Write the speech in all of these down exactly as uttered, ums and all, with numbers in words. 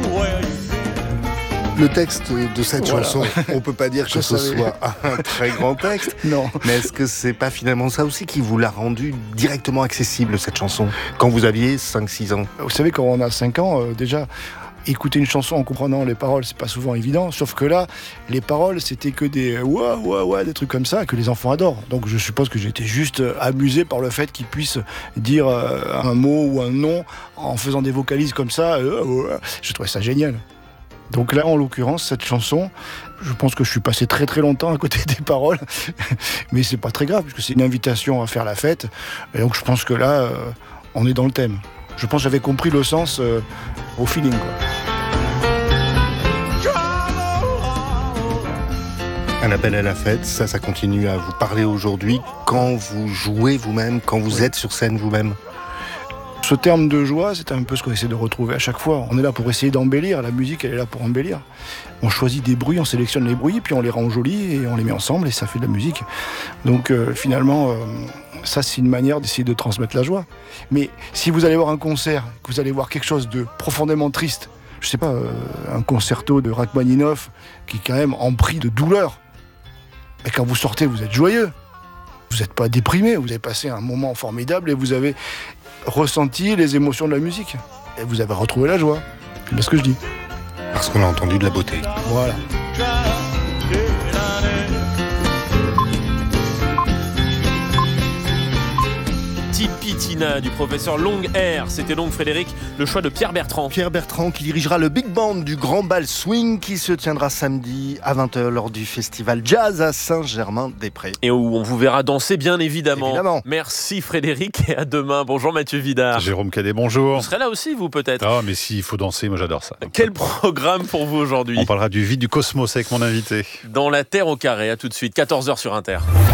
Le texte de cette Voilà. chanson, on peut pas dire que Je ce savais. soit un très grand texte. Non. Mais est-ce que c'est pas finalement ça aussi qui vous l'a rendu directement accessible, cette chanson, quand vous aviez cinq six ans? Vous savez, quand on a cinq ans, euh, déjà, écouter une chanson en comprenant les paroles, c'est pas souvent évident. Sauf que là, les paroles, c'était que des ouah, ouah, ouah, des trucs comme ça que les enfants adorent. Donc je suppose que j'étais juste euh, amusé par le fait qu'ils puissent dire euh, un mot ou un nom en faisant des vocalises comme ça. Euh, euh, je trouvais ça génial. Donc là, en l'occurrence, cette chanson, je pense que je suis passé très très longtemps à côté des paroles, mais c'est pas très grave, puisque c'est une invitation à faire la fête. Et donc je pense que là, euh, on est dans le thème. Je pense que j'avais compris le sens euh, au feeling, quoi. Un appel à la fête, ça, ça continue à vous parler aujourd'hui, quand vous jouez vous-même, quand vous Oui. êtes sur scène vous-même. Ce terme de joie, c'est un peu ce qu'on essaie de retrouver à chaque fois. On est là pour essayer d'embellir, la musique, elle est là pour embellir. On choisit des bruits, on sélectionne les bruits, puis on les rend jolis et on les met ensemble et ça fait de la musique. Donc euh, finalement, euh, ça c'est une manière d'essayer de transmettre la joie. Mais si vous allez voir un concert, que vous allez voir quelque chose de profondément triste, je sais pas, euh, un concerto de Rachmaninoff qui est quand même empris de douleur, et quand vous sortez, vous êtes joyeux. Vous n'êtes pas déprimé, vous avez passé un moment formidable et vous avez ressenti les émotions de la musique. Et vous avez retrouvé la joie. C'est bien ce que je dis. Parce qu'on a entendu de la beauté. Voilà. Tipitina du professeur Long Air. C'était donc, Frédéric, le choix de Pierre Bertrand. Pierre Bertrand qui dirigera le Big Band du Grand Bal Swing qui se tiendra samedi à vingt heures lors du festival Jazz à Saint-Germain-des-Prés. Et où on vous verra danser, bien évidemment. Évidemment. Merci Frédéric et à demain. Bonjour Mathieu Vidard. Jérôme Cadet, bonjour. Vous serez là aussi, vous, peut-être. Ah, mais s'il faut danser, moi j'adore ça. Quel programme pour vous aujourd'hui? On parlera du vide du cosmos avec mon invité. Dans la Terre au carré, à tout de suite, quatorze heures sur Inter.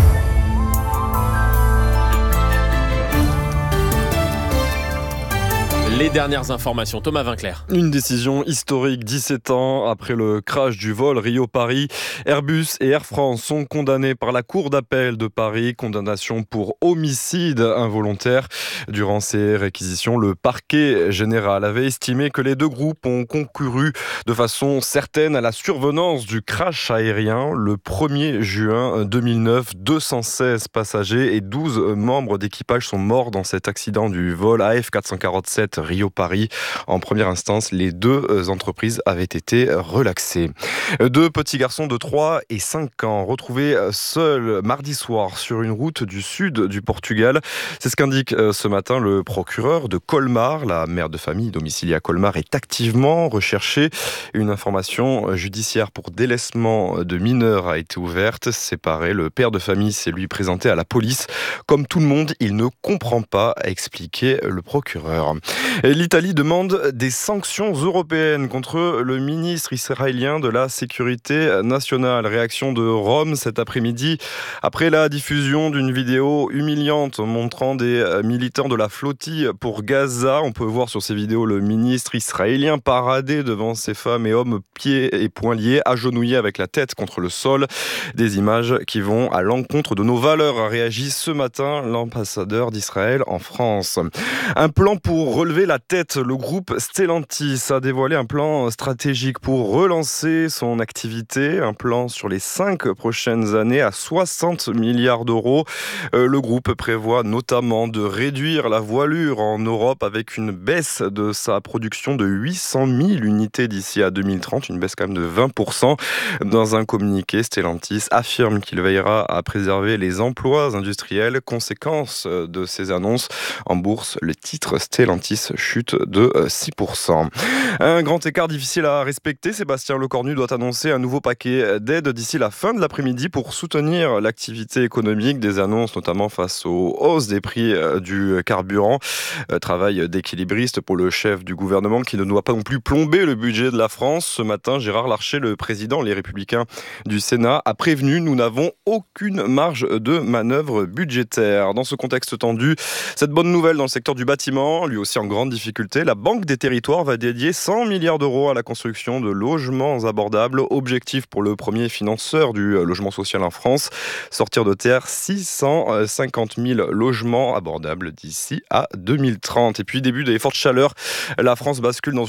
Les dernières informations, Thomas Vinclair. Une décision historique, dix-sept ans après le crash du vol Rio-Paris. Airbus et Air France sont condamnés par la Cour d'appel de Paris. Condamnation pour homicide involontaire. Durant ces réquisitions, le parquet général avait estimé que les deux groupes ont concouru de façon certaine à la survenance du crash aérien. Le premier juin deux mille neuf, deux cent seize passagers et douze membres d'équipage sont morts dans cet accident du vol A F quatre cent quarante-sept Rio-Paris. En première instance, les deux entreprises avaient été relaxées. Deux petits garçons de trois et cinq ans retrouvés seuls mardi soir sur une route du sud du Portugal. C'est ce qu'indique ce matin le procureur de Colmar. La mère de famille domiciliée à Colmar est activement recherchée. Une information judiciaire pour délaissement de mineurs a été ouverte. Séparé, le père de famille s'est lui présenté à la police. Comme tout le monde, il ne comprend pas, a expliqué le procureur. L'Italie demande des sanctions européennes contre le ministre israélien de la Sécurité nationale. Réaction de Rome cet après-midi après la diffusion d'une vidéo humiliante montrant des militants de la flottille pour Gaza. On peut voir sur ces vidéos le ministre israélien parader devant ces femmes et hommes pieds et poings liés, agenouillés avec la tête contre le sol. Des images qui vont à l'encontre de nos valeurs, a réagi ce matin l'ambassadeur d'Israël en France. Un plan pour relever la tête. Le groupe Stellantis a dévoilé un plan stratégique pour relancer son activité. Un plan sur les cinq prochaines années à soixante milliards d'euros. Euh, le groupe prévoit notamment de réduire la voilure en Europe avec une baisse de sa production de huit cent mille unités d'ici à deux mille trente. Une baisse quand même de vingt pour cent. Dans un communiqué, Stellantis affirme qu'il veillera à préserver les emplois industriels. Conséquence de ces annonces en bourse, le titre Stellantis chute de six pour cent. Un grand écart difficile à respecter. Sébastien Lecornu doit annoncer un nouveau paquet d'aides d'ici la fin de l'après-midi pour soutenir l'activité économique. Des annonces notamment face aux hausses des prix du carburant. Travail d'équilibriste pour le chef du gouvernement qui ne doit pas non plus plomber le budget de la France. Ce matin, Gérard Larcher, le président Les Républicains du Sénat, a prévenu: nous n'avons aucune marge de manœuvre budgétaire. Dans ce contexte tendu, cette bonne nouvelle dans le secteur du bâtiment, lui aussi en grande difficulté, la Banque des Territoires va dédier cent milliards d'euros à la construction de logements abordables. Objectif pour le premier financeur du logement social en France, sortir de terre six cent cinquante mille logements abordables d'ici à deux mille trente. Et puis début des fortes chaleurs, la France bascule dans